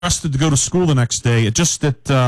rested to go to school the next day. It just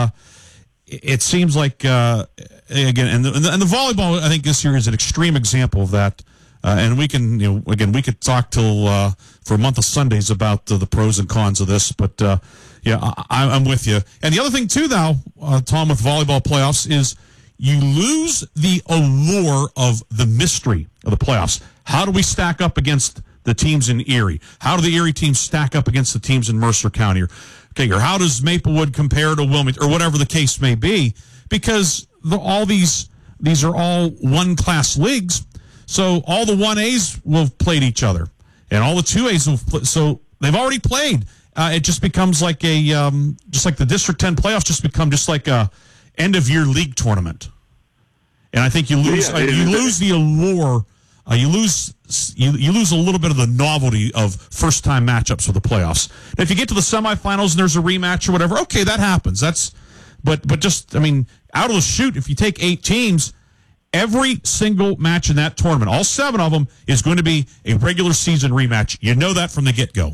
it seems like again, and the volleyball, I think this year is an extreme example of that. And we can, we could talk till for a month of Sundays about the pros and cons of this. But I'm with you. And the other thing too, now, Tom, with volleyball playoffs is you lose the allure of the mystery of the playoffs. How do we stack up against the teams in Erie? How do the Erie teams stack up against the teams in Mercer County? Or how does Maplewood compare to Wilmington, or whatever the case may be? Because all these are all one-class leagues, so all the 1As will have played each other, and all the 2As will play. So they've already played. It just becomes like just like the District 10 playoffs just become just like a end-of-year league tournament. And I think you lose the allure. You lose a little bit of the novelty of first-time matchups for the playoffs. And if you get to the semifinals and there's a rematch or whatever, okay, that happens. But just, out of the chute, if you take 8 teams, every single match in that tournament, all 7 of them, is going to be a regular season rematch. You know that from the get-go.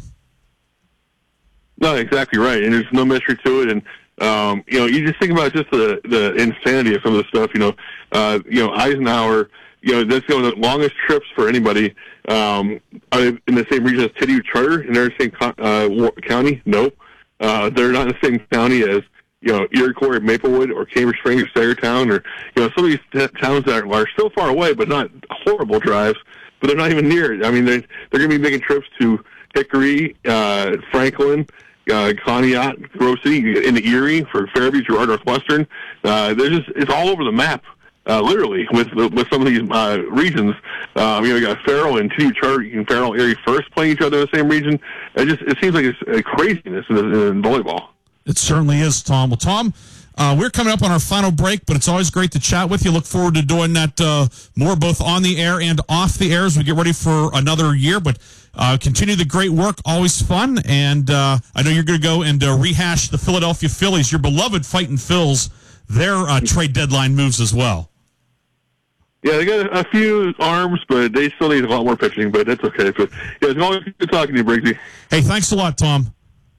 No, exactly right, and there's no mystery to it. And you just think about just the insanity of some of the stuff. Eisenhower. That's going the longest trips for anybody. Are they in the same region as Tippecanoe Charter? And they're in the same county? No. They're not in the same county as, Iroquois, Maplewood, or Cambridge Springs, or Sagertown, or, some of these towns that are still far away, but not horrible drives, but they're not even near it. They're going to be making trips to Hickory, Franklin, Conneaut, Grove City, into Erie for Fairview, Girard, Northwestern. It's all over the map. Literally, with some of these regions, you got Farrell and Tippecanoe Charter, and Farrell, Erie first playing each other in the same region. It seems like it's a craziness in volleyball. It certainly is, Tom. Well, Tom, we're coming up on our final break, but it's always great to chat with you. Look forward to doing that more, both on the air and off the air, as we get ready for another year. But continue the great work, always fun. And I know you're going to go and rehash the Philadelphia Phillies, your beloved Fightin' Phils, their trade deadline moves as well. Yeah, they got a few arms, but they still need a lot more pitching, but that's okay. But yeah, it's always good talking to you, Briggsy. Hey, thanks a lot, Tom.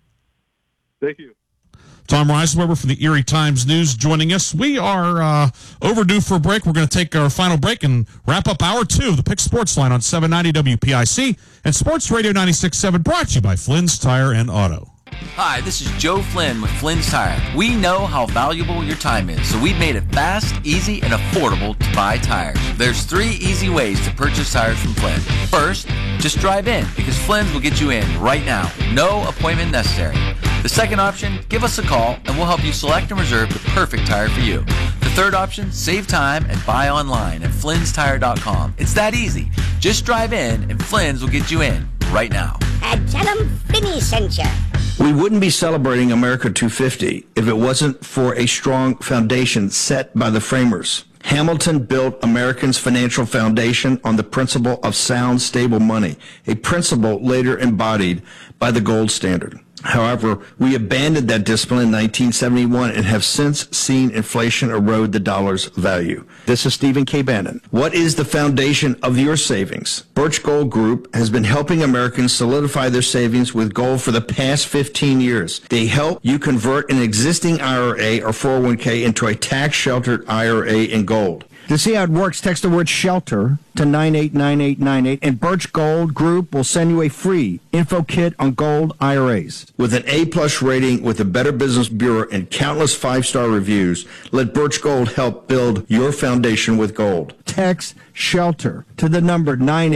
Thank you. Tom Reisenweber from the Erie Times News joining us. We are overdue for a break. We're going to take our final break and wrap up hour 2 of the Pick Sports Line on 790 WPIC and Sports Radio 96.7, brought to you by Flynn's Tire and Auto. Hi, this is Joe Flynn with Flynn's Tire. We know how valuable your time is, so we've made it fast, easy, and affordable to buy tires. There's 3 easy ways to purchase tires from Flynn. First, just drive in, because Flynn's will get you in right now. No appointment necessary. The second option, give us a call, and we'll help you select and reserve the perfect tire for you. The third option, save time and buy online at flynnstire.com. It's that easy. Just drive in, and Flynn's will get you in right now. And tell them Finney sent you. We wouldn't be celebrating America 250 if it wasn't for a strong foundation set by the framers. Hamilton built Americans' financial foundation on the principle of sound, stable money, a principle later embodied by the gold standard. However, we abandoned that discipline in 1971 and have since seen inflation erode the dollar's value. This is Stephen K. Bannon. What is the foundation of your savings? Birch Gold Group has been helping Americans solidify their savings with gold for the past 15 years. They help you convert an existing IRA or 401k into a tax-sheltered IRA in gold. To see how it works, text the word SHELTER to 989898, and Birch Gold Group will send you a free info kit on gold IRAs. With an A-plus rating with the Better Business Bureau and countless 5-star reviews, let Birch Gold help build your foundation with gold. Text SHELTER to the number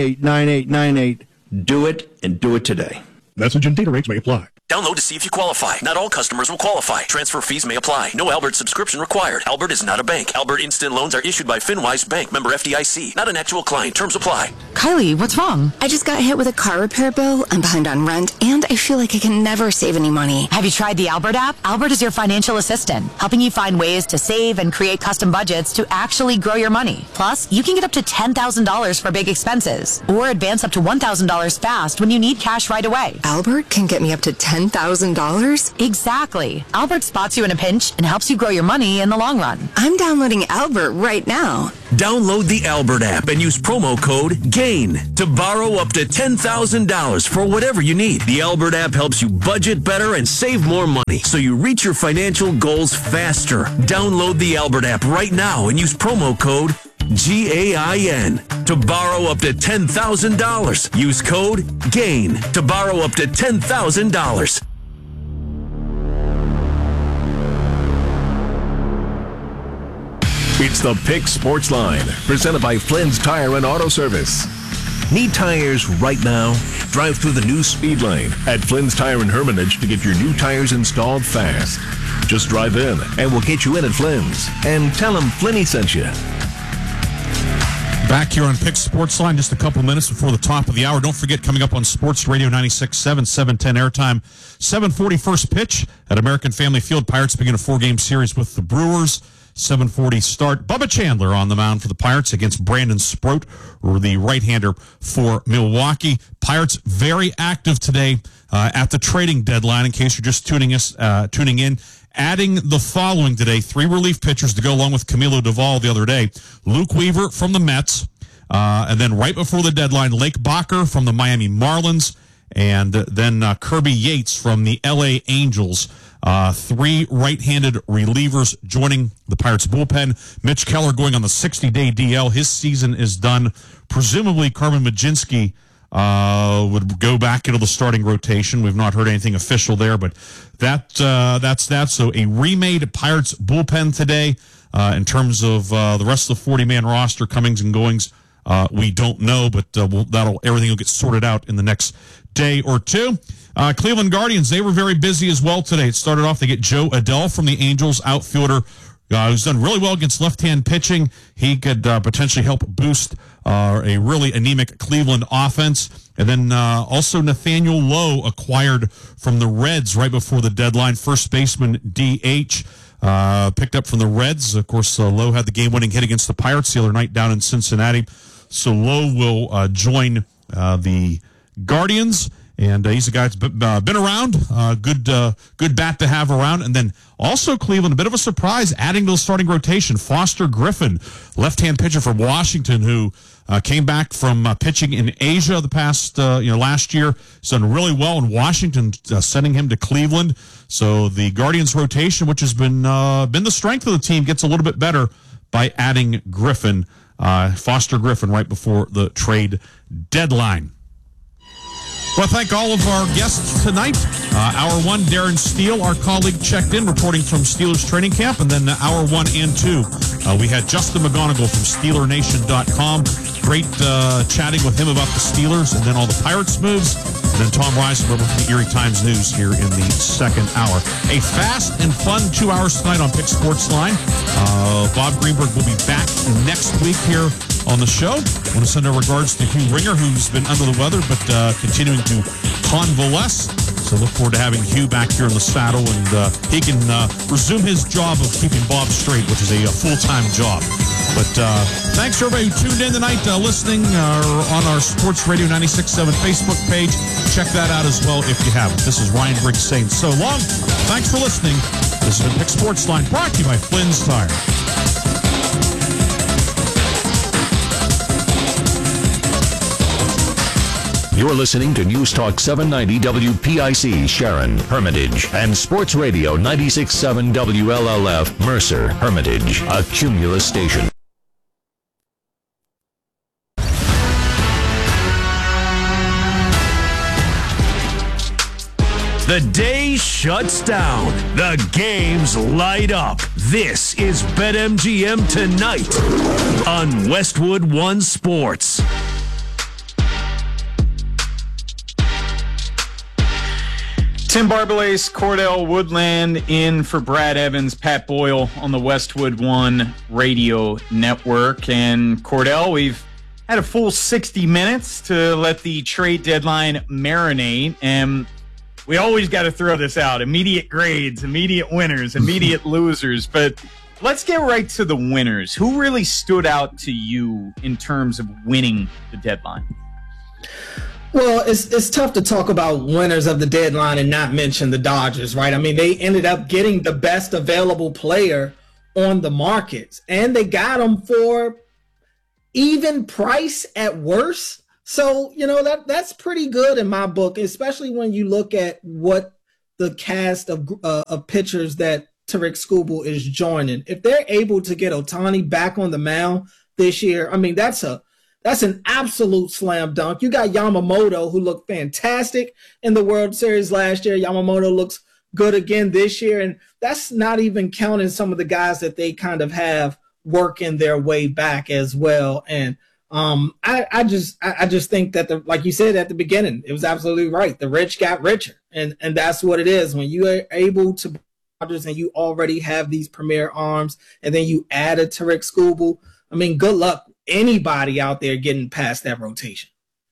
989898. Do it, and do it today. Message and data rates may apply. Download to see if you qualify. Not all customers will qualify. Transfer fees may apply. No Albert subscription required. Albert is not a bank. Albert Instant Loans are issued by FinWise Bank, member FDIC. Not an actual client. Terms apply. Kylie, what's wrong? I just got hit with a car repair bill. I'm behind on rent, and I feel like I can never save any money. Have you tried the Albert app? Albert is your financial assistant, helping you find ways to save and create custom budgets to actually grow your money. Plus, you can get up to $10,000 for big expenses, or advance up to $1,000 fast when you need cash right away. Albert can get me up to $10,000 $10,000? Exactly. Albert spots you in a pinch and helps you grow your money in the long run. I'm downloading Albert right now. Download the Albert app and use promo code GAIN to borrow up to $10,000 for whatever you need. The Albert app helps you budget better and save more money so you reach your financial goals faster. Download the Albert app right now and use promo code GAIN to borrow up to $10,000. Use code GAIN to borrow up to $10,000. It's the Pick Sports Line, presented by Flynn's Tire and Auto Service. Need tires right now? Drive through the new speed lane at Flynn's Tire and Hermitage to get your new tires installed fast. Just drive in, and we'll get you in at Flynn's. And tell them Flinny sent you. Back here on Pick Sports Line, just a couple minutes before the top of the hour. Don't forget, coming up on Sports Radio 96.7, 710 airtime, 7:40 first pitch at American Family Field. Pirates begin a 4-game series with the Brewers. 7:40 start. Bubba Chandler on the mound for the Pirates against Brandon Sproat, or the right-hander for Milwaukee. Pirates very active today at the trading deadline, in case you're just tuning in. Adding the following today: 3 relief pitchers to go along with Camilo Doval the other day. Luke Weaver from the Mets. And then right before the deadline, Lake Bacher from the Miami Marlins. And then Kirby Yates from the L.A. Angels. 3 right-handed relievers joining the Pirates bullpen. Mitch Keller going on the 60-day DL. His season is done. Presumably, Carmen Majinski would go back into the starting rotation. We've not heard anything official there, but that's that. So a remade Pirates bullpen today. In terms of the rest of the 40-man roster, comings and goings, we don't know, but everything will get sorted out in the next day or two. Cleveland Guardians, they were very busy as well today. It started off, they get Joe Adell from the Angels, outfielder, who's done really well against left-hand pitching. He could potentially help boost a really anemic Cleveland offense. And then also Nathaniel Lowe, acquired from the Reds right before the deadline, first baseman DH. Picked up from the Reds. Of course, Lowe had the game-winning hit against the Pirates the other night down in Cincinnati. So Lowe will join the Guardians. And he's a guy that's been around, good bat to have around. And then also Cleveland, a bit of a surprise, adding to the starting rotation, Foster Griffin, left-hand pitcher from Washington, who came back from pitching in Asia the past, last year. He's done really well in Washington, sending him to Cleveland. So the Guardians rotation, which has been the strength of the team, gets a little bit better by adding Griffin, Foster Griffin, right before the trade deadline. Well, thank all of our guests tonight. Hour 1, Darren Steele, our colleague, checked in, reporting from Steelers training camp. And then hour 1 and 2, we had Justin McGonigal from SteelerNation.com. Great chatting with him about the Steelers and then all the Pirates moves. And then Tom Reisenberg from the Erie Times News here in the second hour. A fast and fun 2 hours tonight on Pick Sports Line. Bob Greenberg will be back next week here on the show. I want to send our regards to Hugh Ringer, who's been under the weather, but continuing to convalesce. So look forward to having Hugh back here in the saddle, and he can resume his job of keeping Bob straight, which is a full-time job. But thanks for everybody who tuned in tonight, listening on our Sports Radio 96.7 Facebook page. Check that out as well if you haven't. This is Ryan Briggs saying so long. Thanks for listening. This has been Pick Sports Line, brought to you by Flynn's Tire. You're listening to News Talk 790 WPIC Sharon, Hermitage, and Sports Radio 96.7 WLLF Mercer, Hermitage, a Cumulus station. The day shuts down. The games light up. This is BetMGM Tonight on Westwood One Sports. Tim Barbalace, Cordell Woodland in for Brad Evans, Pat Boyle on the Westwood One Radio Network. And Cordell, we've had a full 60 minutes to let the trade deadline marinate. And we always got to throw this out. Immediate grades, immediate winners, immediate losers. But let's get right to the winners. Who really stood out to you in terms of winning the deadline? Well, it's tough to talk about winners of the deadline and not mention the Dodgers, right? I mean, they ended up getting the best available player on the markets, and they got him for even price at worst. So, that's pretty good in my book, especially when you look at what the cast of pitchers that Tarik Skubal is joining. If they're able to get Ohtani back on the mound this year, I mean, that's an absolute slam dunk. You got Yamamoto, who looked fantastic in the World Series last year. Yamamoto looks good again this year, and that's not even counting some of the guys that they kind of have working their way back as well. And I just think that like you said at the beginning, it was absolutely right. The rich got richer, and that's what it is. When you are able to and you already have these premier arms, and then you add a Tarik Skubal, I mean, good luck anybody out there getting past that rotation.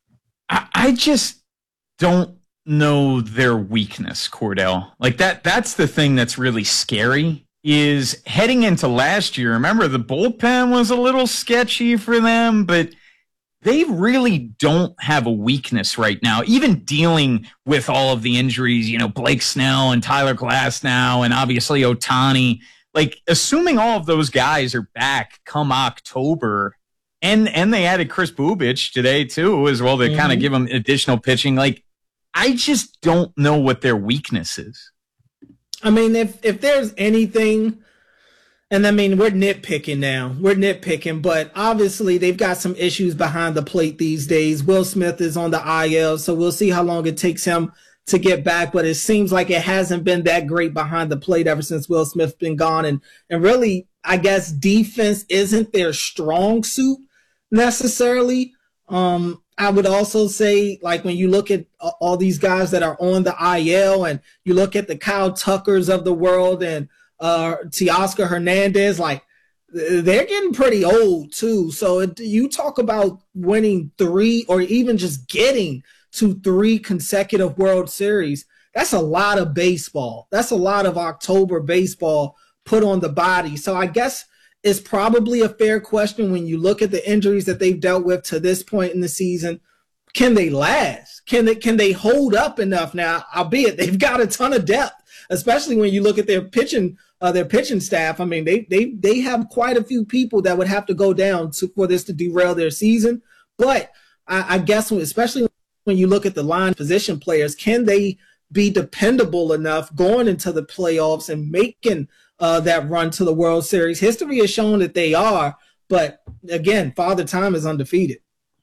I just don't know their weakness, Cordell. Like that's the thing that's really scary. Is heading into last year, remember the bullpen was a little sketchy for them, but they really don't have a weakness right now, even dealing with all of the injuries, Blake Snell and Tyler Glasnow and obviously Ohtani. Like, assuming all of those guys are back come October, and they added Chris Bubich today too, as well, to kind of give them additional pitching. Like, I just don't know what their weakness is. I mean, if there's anything, and I mean, we're nitpicking now. We're nitpicking, but obviously they've got some issues behind the plate these days. Will Smith is on the IL, so we'll see how long it takes him to get back, but it seems like it hasn't been that great behind the plate ever since Will Smith's been gone. And really, I guess defense isn't their strong suit necessarily. I would also say, like, when you look at all these guys that are on the IL and you look at the Kyle Tuckers of the world and Teoscar Hernandez, like, they're getting pretty old too. So you talk about winning 3 or even just getting to 3 consecutive World Series. That's a lot of baseball. That's a lot of October baseball put on the body. So I guess it's probably a fair question when you look at the injuries that they've dealt with to this point in the season. Can they last? Can they hold up enough? Now, albeit they've got a ton of depth, especially when you look at their pitching staff. I mean, they have quite a few people that would have to go down for this to derail their season. But I guess especially when you look at the line position players, can they be dependable enough going into the playoffs and making that run to the World Series? History has shown that they are, but again, Father Time is undefeated.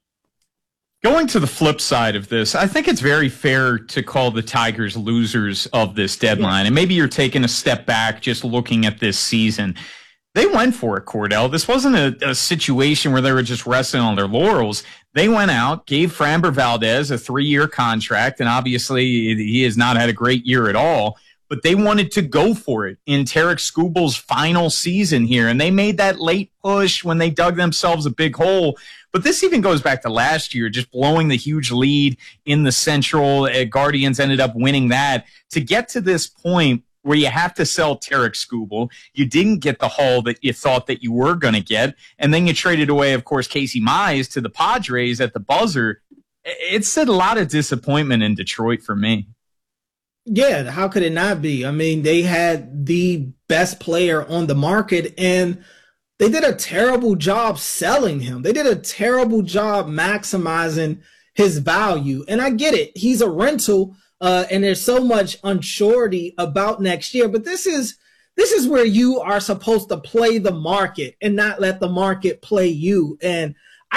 Going to the flip side of this, I think it's very fair to call the Tigers losers of this deadline. And maybe you're taking a step back just looking at this season. They went for it, Cordell. This wasn't a situation where they were just resting on their laurels. They went out, gave Framber Valdez a 3-year contract, and obviously he has not had a great year at all. But they wanted to go for it in Tarik Skubal's final season here, and they made that late push when they dug themselves a big hole. But this even goes back to last year, just blowing the huge lead in the Central. Guardians ended up winning that. To get to this point where you have to sell Tarik Skubal, you didn't get the haul that you thought that you were going to get, and then you traded away, of course, Casey Mize to the Padres at the buzzer. It's a lot of disappointment in Detroit for me. Yeah, how could it not be? I mean, they had the best player on the market, and they did a terrible job selling him. They did a terrible job maximizing his value. And I get it. He's a rental, and there's so much unsurety about next year. But this is where you are supposed to play the market and not let the market play you. And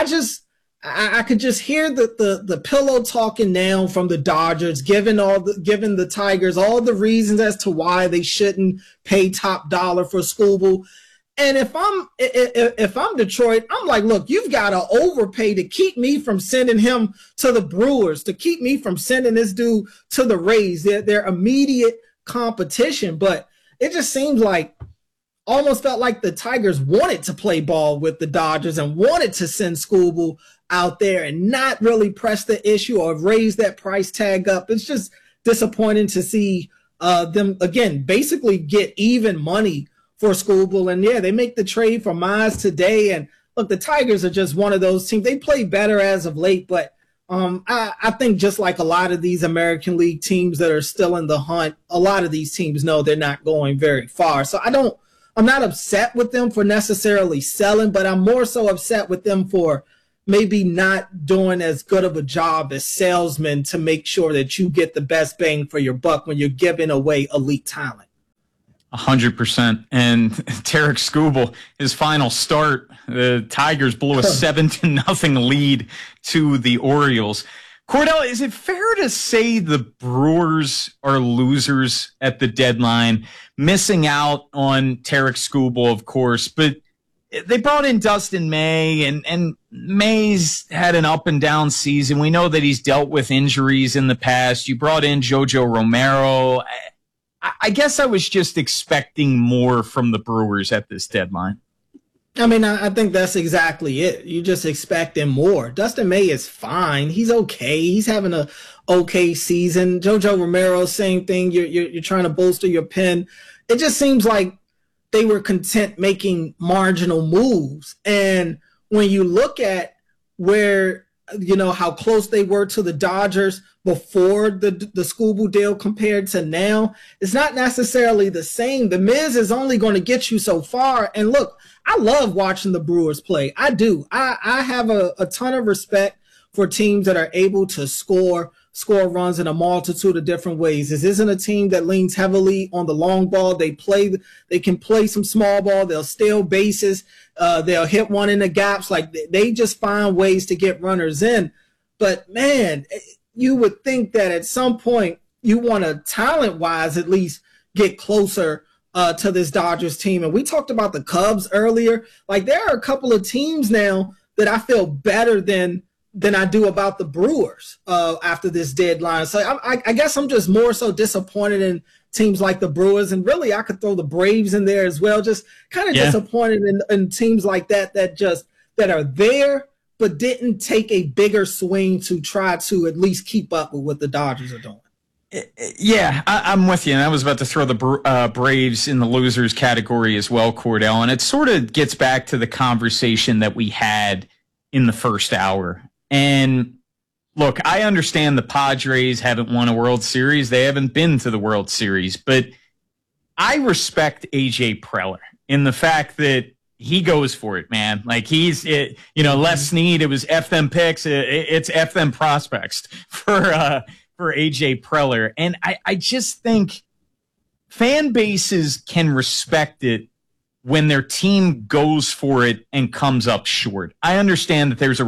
I could just hear the pillow talking now from the Dodgers, giving the Tigers all the reasons as to why they shouldn't pay top dollar for Skubal. And if I'm Detroit, I'm like, look, you've got to overpay to keep me from sending him to the Brewers, to keep me from sending this dude to the Rays. They're immediate competition, but it just seems like almost felt like the Tigers wanted to play ball with the Dodgers and wanted to send Skubal out there and not really press the issue or raise that price tag up. It's just disappointing to see them, again, basically get even money for Skubal. And yeah, they make the trade for Mize today. And look, the Tigers are just one of those teams. They play better as of late, but I think just like a lot of these American League teams that are still in the hunt, a lot of these teams know they're not going very far. So I'm not upset with them for necessarily selling, but I'm more so upset with them for maybe not doing as good of a job as salesmen to make sure that you get the best bang for your buck when you're giving away elite talent. 100%. And Tarik Skubal, his final start, the Tigers blew a 7-0 lead to the Orioles. Cordell, is it fair to say the Brewers are losers at the deadline, missing out on Tarik Skubal, of course, but they brought in Dustin May, and May's had an up and down season. We know that he's dealt with injuries in the past. You brought in Jojo Romero. I guess I was just expecting more from the Brewers at this deadline. I mean, I think that's exactly it. You just expecting more. Dustin May is fine. He's okay. He's having a okay season. Jojo Romero, same thing. You're trying to bolster your pen. It just seems like they were content making marginal moves. And when you look at where, how close they were to the Dodgers before the Skubal deal compared to now, it's not necessarily the same. The Miz is only going to get you so far. And look, I love watching the Brewers play. I do. I have a ton of respect for teams that are able to score runs in a multitude of different ways. This isn't a team that leans heavily on the long ball. They can play some small ball. They'll steal bases. They'll hit one in the gaps. Like they just find ways to get runners in. But man, you would think that at some point you want to talent-wise at least get closer to this Dodgers team. And we talked about the Cubs earlier. Like there are a couple of teams now that I feel better than I do about the Brewers after this deadline. So I guess I'm just more so disappointed in teams like the Brewers, and really I could throw the Braves in there as well. Just kind of disappointed in teams like that are there but didn't take a bigger swing to try to at least keep up with what the Dodgers are doing. Yeah, I'm with you. And I was about to throw the Braves in the losers category as well, Cordell. And it sort of gets back to the conversation that we had in the first hour. And look, I understand the Padres haven't won a World Series. They haven't been to the World Series. But I respect A.J. Preller in the fact that he goes for it, man. Like Les Snead, it was F them picks. It's F them prospects for A.J. Preller. And I just think fan bases can respect it when their team goes for it and comes up short. I understand that there's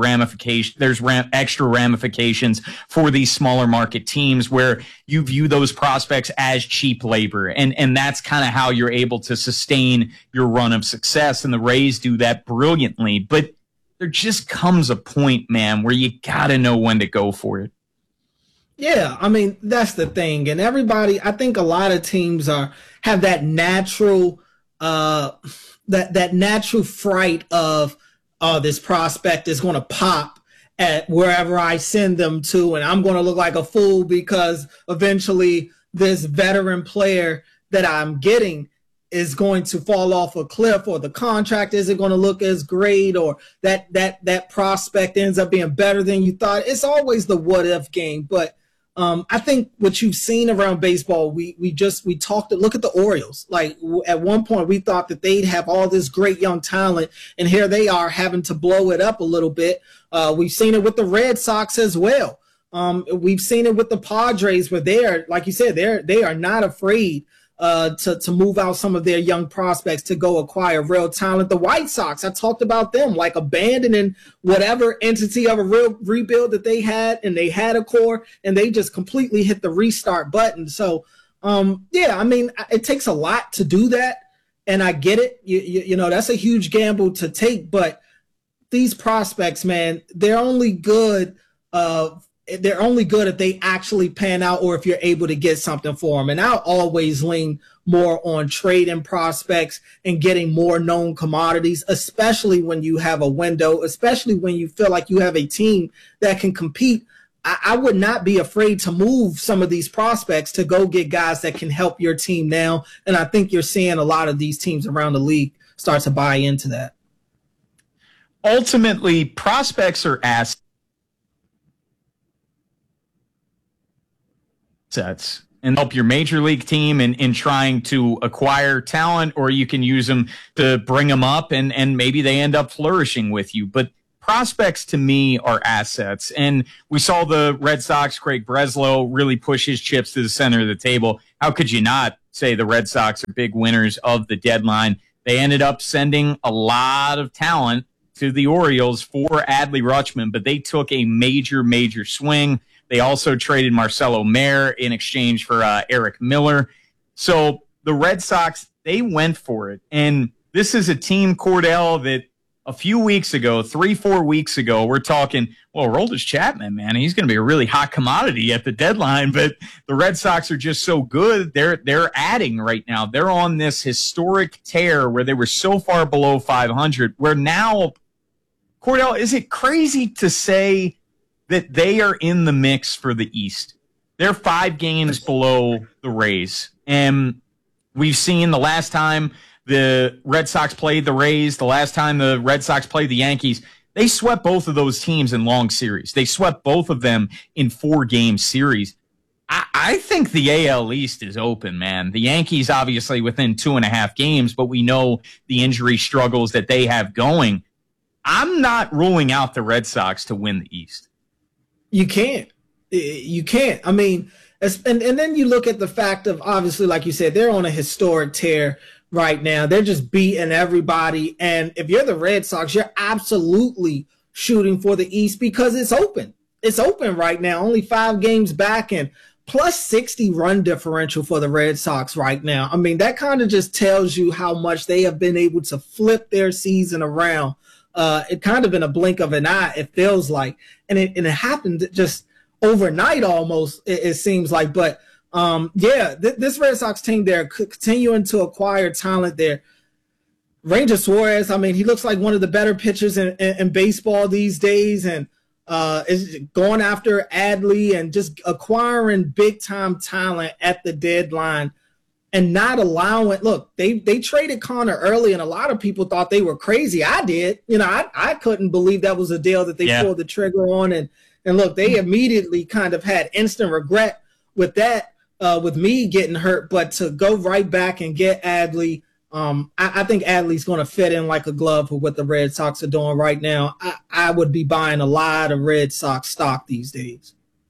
extra ramifications for these smaller market teams where you view those prospects as cheap labor. And that's kind of how you're able to sustain your run of success. And the Rays do that brilliantly. But there just comes a point, man, where you got to know when to go for it. Yeah, I mean, that's the thing. And everybody, I think a lot of teams have that natural that natural fright of, oh, this prospect is going to pop at wherever I send them to, and I'm going to look like a fool because eventually this veteran player that I'm getting is going to fall off a cliff, or the contract isn't going to look as great, or that prospect ends up being better than you thought. It's always the what if game. But I think what you've seen around baseball, we talked, look at the Orioles. Like at one point we thought that they'd have all this great young talent, and here they are having to blow it up a little bit. We've seen it with the Red Sox as well. We've seen it with the Padres, where they are, like you said, they are not afraid to move out some of their young prospects to go acquire real talent. The White Sox, I talked about them, like abandoning whatever entity of a real rebuild that they had, and they had a core, and they just completely hit the restart button. So, I mean, it takes a lot to do that, and I get it. You know, that's a huge gamble to take, but these prospects, man, they're only good if they actually pan out, or if you're able to get something for them. And I'll always lean more on trading prospects and getting more known commodities, especially when you have a window, especially when you feel like you have a team that can compete. I would not be afraid to move some of these prospects to go get guys that can help your team now. And I think you're seeing a lot of these teams around the league start to buy into that. Ultimately, prospects are assets. assets and help your major league team in trying to acquire talent, or you can use them to bring them up and maybe they end up flourishing with you. But prospects to me are assets. And we saw the Red Sox, Craig Breslow, really push his chips to the center of the table. How could you not say the Red Sox are big winners of the deadline? They ended up sending a lot of talent to the Orioles for Adley Rutschman, but they took a major swing. They also traded Marcelo Mayer in exchange for Eric Miller. So the Red Sox, they went for it. And this is a team, Cordell, that a few weeks ago, 3-4 weeks ago, we're talking, well, Aroldis Chapman, man, he's going to be a really hot commodity at the deadline. But the Red Sox are just so good. They're adding right now. They're on this historic tear where they were so far below 500, where now, Cordell, is it crazy to say that they are in the mix for the East? They're 5 games below the Rays. And we've seen the last time the Red Sox played the Rays, the last time the Red Sox played the Yankees, they swept both of those teams in long series. They swept both of them in 4-game series. I think the AL East is open, man. The Yankees obviously within 2.5 games, but we know the injury struggles that they have going. I'm not ruling out the Red Sox to win the East. You can't. I mean, and then you look at the fact of, obviously, like you said, they're on a historic tear right now. They're just beating everybody. And if you're the Red Sox, you're absolutely shooting for the East because it's open. It's open right now, only 5 games back and plus 60 run differential for the Red Sox right now. I mean, that kind of just tells you how much they have been able to flip their season around. It kind of in a blink of an eye, it feels like. And it happened just overnight almost, it seems like. But, this Red Sox team, they're continuing to acquire talent there. Ranger Suarez, I mean, he looks like one of the better pitchers in baseball these days. And is going after Adley and just acquiring big-time talent at the deadline. And not allowing, look, they traded Connor early, and a lot of people thought they were crazy. I did. You know, I couldn't believe that was a deal that they pulled the trigger on. And look, they immediately kind of had instant regret with that, with me getting hurt. But to go right back and get Adley, I think Adley's going to fit in like a glove with what the Red Sox are doing right now. I would be buying a lot of Red Sox stock these days.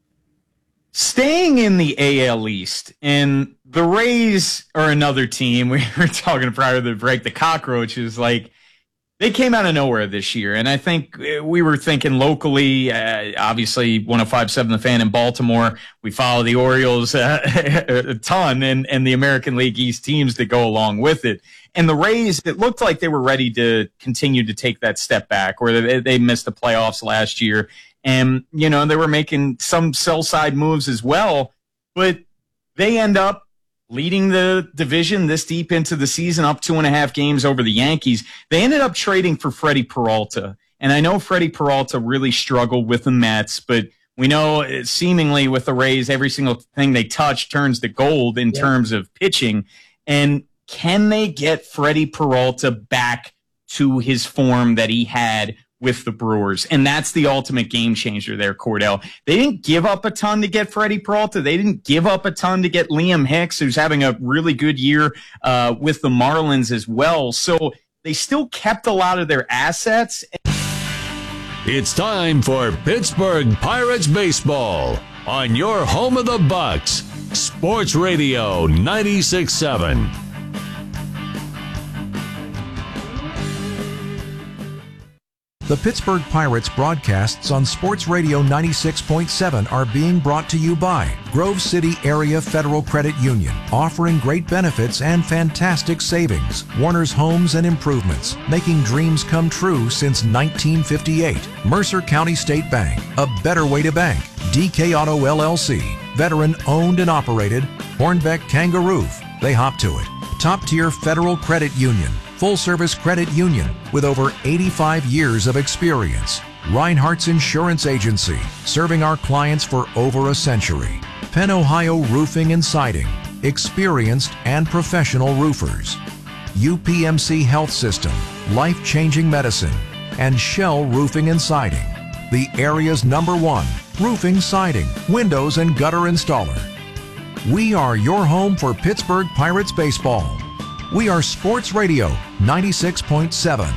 Staying in the AL East, and the Rays are another team. We were talking prior to the break, the Cockroaches, like, they came out of nowhere this year. And I think we were thinking locally, obviously 105.7 The Fan in Baltimore. We follow the Orioles a ton and the American League East teams that go along with it. And the Rays, it looked like they were ready to continue to take that step back, where they missed the playoffs last year. And, you know, they were making some sell-side moves as well, but they end up leading the division this deep into the season, up 2.5 games over the Yankees. They ended up trading for Freddie Peralta. And I know Freddie Peralta really struggled with the Mets, but we know seemingly with the Rays, every single thing they touch turns to gold in terms of pitching. And can they get Freddie Peralta back to his form that he had with the Brewers? And that's the ultimate game changer there, Cordell. They didn't give up a ton to get Freddie Peralta. They didn't give up a ton to get Liam Hicks, who's having a really good year with the Marlins as well. So they still kept a lot of their assets. It's time for Pittsburgh Pirates baseball on your home of the Bucks, Sports Radio 96.7. The Pittsburgh Pirates broadcasts on Sports Radio 96.7 are being brought to you by Grove City Area Federal Credit Union, offering great benefits and fantastic savings. Warner's Homes and Improvements, making dreams come true since 1958. Mercer County State Bank, a better way to bank. DK Auto LLC, veteran owned and operated. Hornbeck Kangaroo, they hop to it. Top tier Federal Credit Union, full-service credit union with over 85 years of experience. Reinhardt's Insurance Agency, serving our clients for over a century. Penn Ohio Roofing and Siding, experienced and professional roofers. UPMC Health System, life-changing medicine. And Shell Roofing and Siding, the area's #1 roofing, siding, windows, and gutter installer. We are your home for Pittsburgh Pirates baseball. We are Sports Radio 96.7.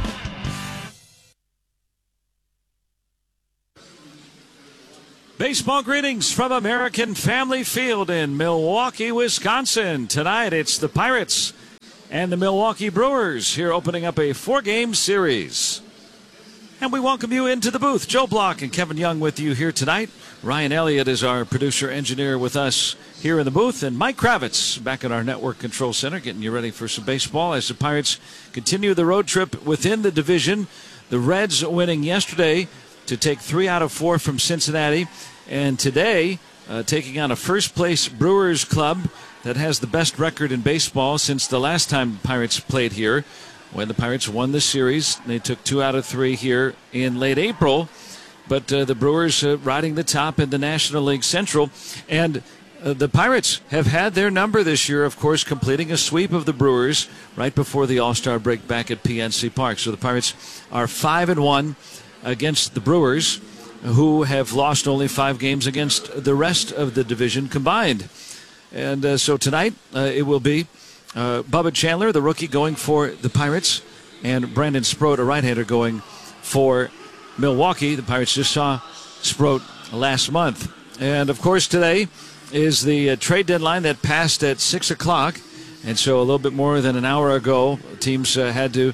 Baseball greetings from American Family Field in Milwaukee, Wisconsin. Tonight it's the Pirates and the Milwaukee Brewers here opening up a 4-game series. And we welcome you into the booth. Joe Block and Kevin Young with you here tonight. Ryan Elliott is our producer-engineer with us here in the booth. And Mike Kravitz back at our network control center getting you ready for some baseball as the Pirates continue the road trip within the division. The Reds winning yesterday to take 3 out of 4 from Cincinnati. And today, taking on a first-place Brewers club that has the best record in baseball since the last time Pirates played here, when the Pirates won the series. They took 2 out of 3 here in late April. But the Brewers riding the top in the National League Central. And the Pirates have had their number this year, of course, completing a sweep of the Brewers right before the All-Star break back at PNC Park. So the Pirates are 5-1 against the Brewers, who have lost only 5 games against the rest of the division combined. And so tonight it will be Bubba Chandler, the rookie, going for the Pirates, and Brandon Sproat, a right-hander, going for Milwaukee. The Pirates just saw Sproat last month. And, of course, today is the trade deadline that passed at 6 o'clock. And so a little bit more than an hour ago, teams had to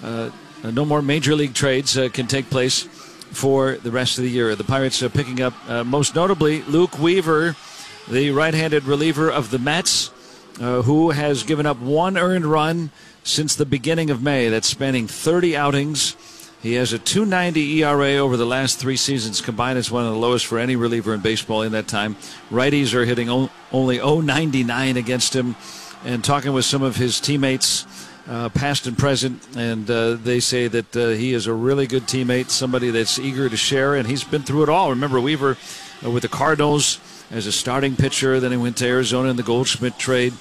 no more major league trades can take place for the rest of the year. The Pirates are picking up, most notably, Luke Weaver, the right-handed reliever of the Mets, who has given up 1 earned run since the beginning of May. That's spanning 30 outings. He has a 2.90 ERA over the last 3 seasons combined. It's one of the lowest for any reliever in baseball in that time. Righties are hitting only 0.99 against him. And talking with some of his teammates, past and present, and they say that he is a really good teammate, somebody that's eager to share, and he's been through it all. Remember Weaver with the Cardinals as a starting pitcher, then he went to Arizona in the Goldschmidt trade,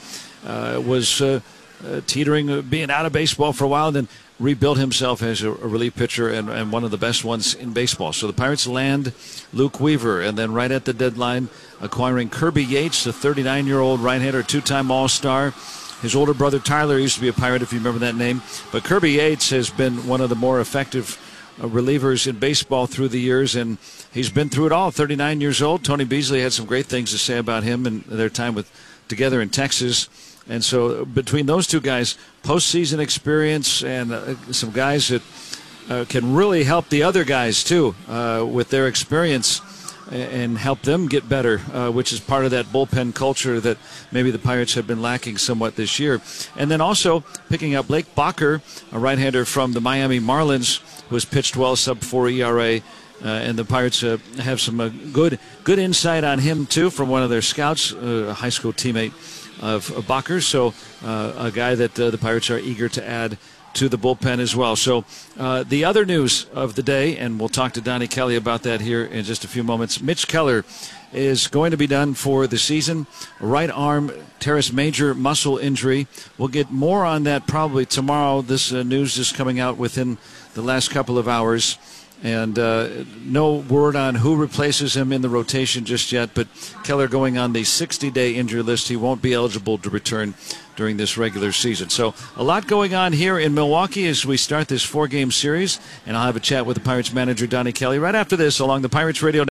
was teetering, being out of baseball for a while, and then rebuilt himself as a relief pitcher and one of the best ones in baseball. So the Pirates land Luke Weaver, and then right at the deadline, acquiring Kirby Yates, a 39-year-old right-hander, 2-time All-Star. His older brother Tyler used to be a Pirate, if you remember that name. But Kirby Yates has been one of the more effective relievers in baseball through the years, and he's been through it all. 39 years old. Tony Beasley had some great things to say about him and their time together in Texas. And so between those two guys, postseason experience and some guys that can really help the other guys, too, with their experience and help them get better, which is part of that bullpen culture that maybe the Pirates have been lacking somewhat this year. And then also picking up Blake Bacher, a right-hander from the Miami Marlins, who has pitched well, sub-4 ERA. And the Pirates have some good insight on him, too, from one of their scouts, a high school teammate of Bacher. So a guy that the Pirates are eager to add to the bullpen as well. So the other news of the day, and we'll talk to Donnie Kelly about that here in just a few moments. Mitch Keller is going to be done for the season. Right arm teres major muscle injury. We'll get more on that probably tomorrow. This news is coming out within the last couple of hours. And no word on who replaces him in the rotation just yet, but Keller going on the 60-day injury list. He won't be eligible to return during this regular season. So a lot going on here in Milwaukee as we start this 4-game series, and I'll have a chat with the Pirates manager, Donnie Kelly, right after this along the Pirates Radio